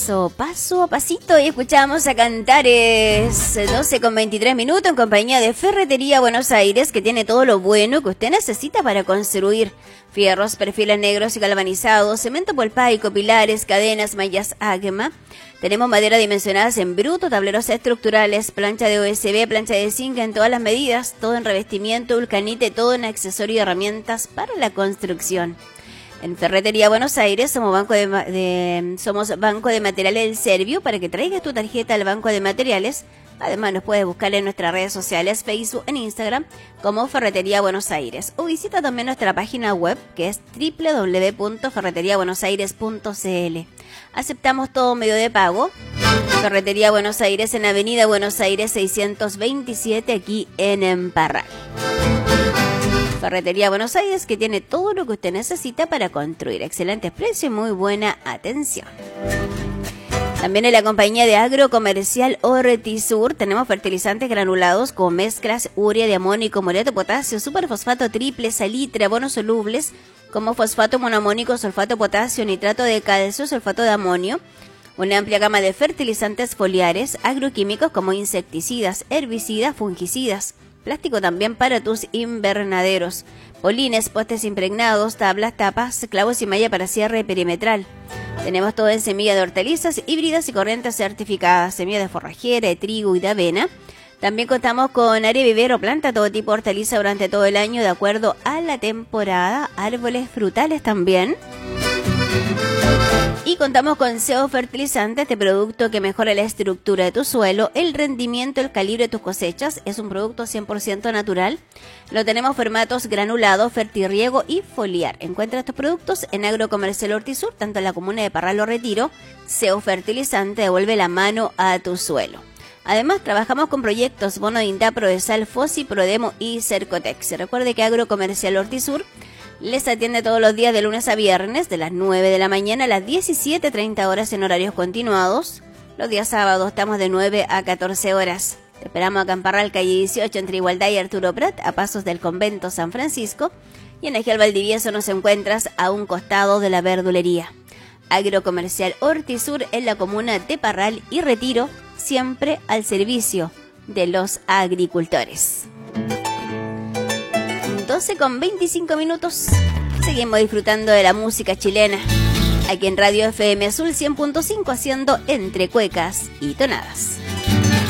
paso a pasito, y escuchamos a Cantares, 12:23 en compañía de Ferretería Buenos Aires, que tiene todo lo bueno que usted necesita para construir: fierros, perfiles negros y galvanizados, cemento polpaico, pilares, cadenas, mallas Agma. Tenemos madera dimensionadas en bruto, tableros estructurales, plancha de OSB, plancha de zinc en todas las medidas, todo en revestimiento, vulcanite, todo en accesorio y herramientas para la construcción. En Ferretería Buenos Aires somos banco de materiales del Servio, para que traigas tu tarjeta al banco de materiales. Además nos puedes buscar en nuestras redes sociales, Facebook, en Instagram como Ferretería Buenos Aires, o visita también nuestra página web, que es www.ferreteriabuenosaires.cl. Aceptamos todo medio de pago. Ferretería Buenos Aires en Avenida Buenos Aires 627, aquí en Parral. Ferretería Buenos Aires, que tiene todo lo que usted necesita para construir. Excelentes precios y muy buena atención. También en la compañía de Agrocomercial Hortisur tenemos fertilizantes granulados con mezclas urea de amonio, moreto, potasio, superfosfato triple, salitre, abonos solubles como fosfato monoamónico, sulfato potasio, nitrato de calcio, sulfato de amonio. Una amplia gama de fertilizantes foliares, agroquímicos como insecticidas, herbicidas, fungicidas. Plástico también para tus invernaderos. Polines, postes impregnados, tablas, tapas, clavos y malla para cierre perimetral. Tenemos todo en semilla de hortalizas híbridas y corrientes certificadas, semilla de forrajera, de trigo y de avena. También contamos con área vivero, planta todo tipo de hortaliza durante todo el año de acuerdo a la temporada, árboles frutales también. Y contamos con SEO Fertilizante, este producto que mejora la estructura de tu suelo, el rendimiento, el calibre de tus cosechas. Es un producto 100% natural. Lo tenemos formatos granulado, fertirriego y foliar. Encuentra estos productos en Agrocomercial Hortisur, tanto en la comuna de Parral o Retiro. SEO Fertilizante devuelve la mano a tu suelo. Además, trabajamos con proyectos Bono de INTA, Prodesal, Fosi, Prodemo y Cercotex. Recuerde que Agrocomercial Hortisur les atiende todos los días de lunes a viernes, de las 9 de la mañana a las 17:30 horas en horarios continuados. Los días sábados estamos de 9 a 14 horas. Te esperamos acá en Parral, calle 18, entre Igualdad y Arturo Prat, a pasos del convento San Francisco. Y en Ejial Valdivieso nos encuentras a un costado de la verdulería. Agrocomercial Hortisur en la comuna de Parral y Retiro, siempre al servicio de los agricultores. 12:25. Seguimos disfrutando de la música chilena aquí en Radio FM Azul 100.5, haciendo entre cuecas y tonadas.